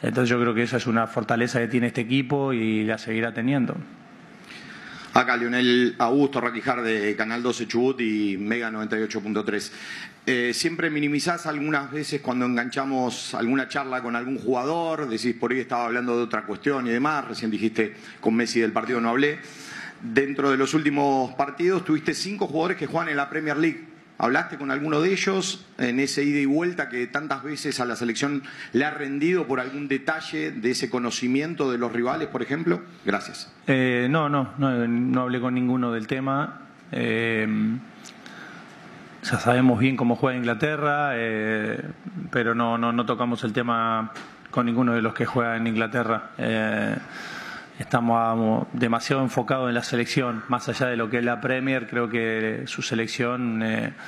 Entonces yo creo que esa es una fortaleza que tiene este equipo y la seguirá teniendo. Acá Leonel Augusto Raquijar de Canal 12 Chubut y Mega 98.3. Siempre minimizás algunas veces cuando enganchamos alguna charla con algún jugador, decís por ahí estaba hablando de otra cuestión y demás, recién dijiste con Messi del partido no hablé. Dentro de los últimos partidos tuviste 5 jugadores que juegan en la Premier League. ¿Hablaste con alguno de ellos en ese ida y vuelta que tantas veces a la selección le ha rendido por algún detalle de ese conocimiento de los rivales, por ejemplo? Gracias. No hablé con ninguno del tema. Ya sabemos bien cómo juega Inglaterra, pero no tocamos el tema con ninguno de los que juegan en Inglaterra. Estamos demasiado enfocados en la selección, más allá de lo que es la Premier. Creo que su selección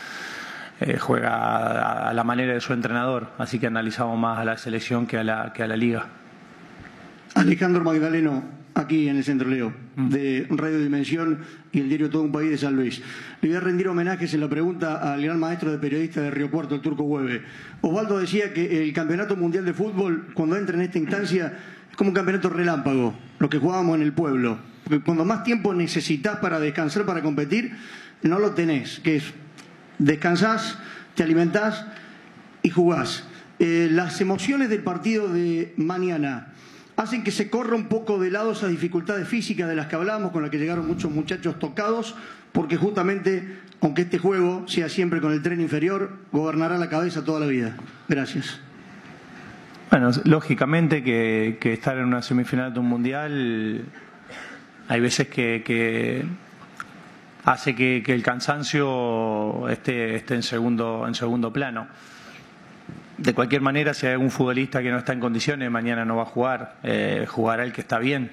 juega a la manera de su entrenador, así que analizamos más a la selección que a la liga. Alejandro Magdaleno, aquí en el Centro Leo, de Radio Dimensión y el diario Todo un País de San Luis. Le voy a rendir homenajes en la pregunta al gran maestro de periodistas de Río Cuarto, el Turco Hueve. Osvaldo decía que el Campeonato Mundial de Fútbol, cuando entra en esta instancia, es como un campeonato relámpago, lo que jugábamos en el pueblo. Porque cuando más tiempo necesitas para descansar, para competir, no lo tenés, que es descansás, te alimentás y jugás. Las emociones del partido de mañana hacen que se corra un poco de lado esas dificultades físicas de las que hablábamos, con las que llegaron muchos muchachos tocados, porque justamente, aunque este juego sea siempre con el tren inferior, gobernará la cabeza toda la vida. Gracias. Bueno, lógicamente que estar en una semifinal de un mundial hay veces que hace que el cansancio esté en segundo plano. De cualquier manera, si hay algún futbolista que no está en condiciones, mañana no va a jugar, jugará el que está bien.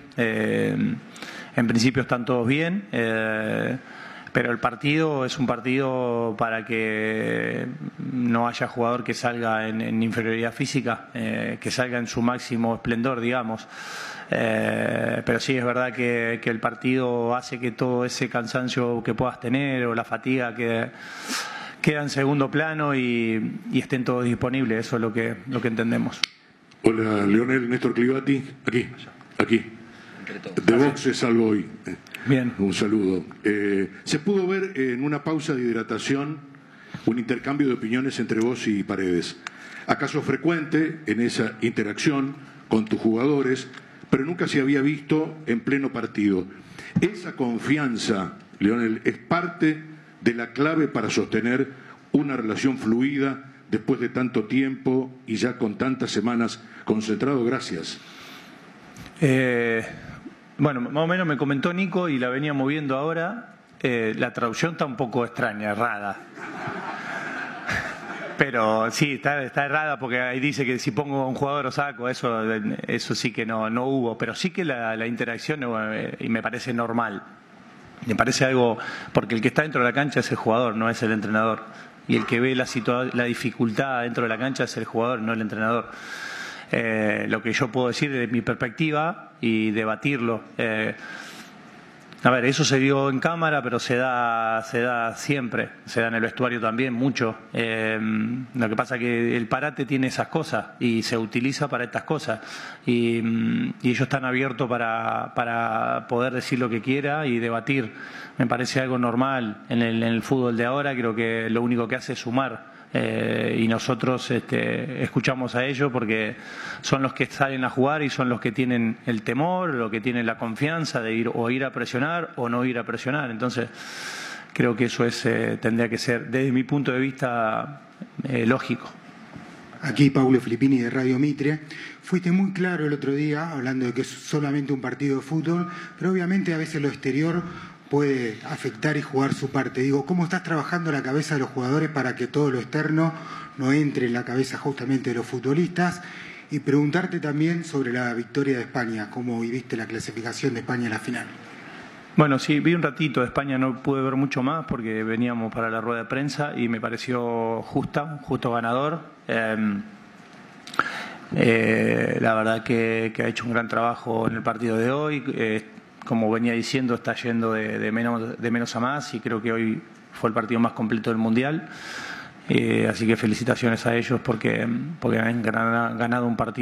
En principio están todos bien, pero el partido es un partido para que no haya jugador que salga en inferioridad física, que salga en su máximo esplendor, digamos. Pero sí es verdad que el partido hace que todo ese cansancio que puedas tener o la fatiga queda en segundo plano y estén todos disponibles. Eso es lo que entendemos. Hola, Leonel, Néstor Clivati, aquí. De Boxes salgo hoy. Bien. Un saludo. Se pudo ver en una pausa de hidratación un intercambio de opiniones entre vos y Paredes. ¿Acaso frecuente en esa interacción con tus jugadores, pero nunca se había visto en pleno partido? Esa confianza, Leonel, es parte de la clave para sostener una relación fluida después de tanto tiempo y ya con tantas semanas concentrado. Gracias. Bueno, más o menos me comentó Nico y la venía moviendo ahora. La traducción está un poco extraña, errada. Pero sí, está errada porque ahí dice que si pongo a un jugador o saco, eso sí que no hubo. Pero sí que la interacción y me parece normal. Me parece algo, porque el que está dentro de la cancha es el jugador, no es el entrenador. Y el que ve la dificultad dentro de la cancha es el jugador, no el entrenador. Lo que yo puedo decir desde mi perspectiva y debatirlo. A ver, eso se dio en cámara, pero se da siempre. Se da en el vestuario también, mucho. Lo que pasa es que el parate tiene esas cosas y se utiliza para estas cosas. Y ellos están abiertos para poder decir lo que quiera y debatir. Me parece algo normal en el fútbol de ahora. Creo que lo único que hace es sumar. Y nosotros escuchamos a ellos porque son los que salen a jugar y son los que tienen el temor, los que tienen la confianza de ir a presionar o no ir a presionar. Entonces creo que eso tendría que ser, desde mi punto de vista, lógico. Aquí Paulo Filippini de Radio Mitre. Fuiste muy claro el otro día hablando de que es solamente un partido de fútbol, pero obviamente a veces lo exterior puede afectar y jugar su parte. Digo, ¿cómo estás trabajando la cabeza de los jugadores para que todo lo externo no entre en la cabeza justamente de los futbolistas? Y preguntarte también sobre la victoria de España, ¿cómo viviste la clasificación de España en la final? Bueno, sí, vi un ratito de España, no pude ver mucho más porque veníamos para la rueda de prensa y me pareció justo ganador. La verdad que ha hecho un gran trabajo en el partido de hoy. Como venía diciendo, está yendo de menos a más y creo que hoy fue el partido más completo del Mundial. Así que felicitaciones a ellos porque han ganado un partido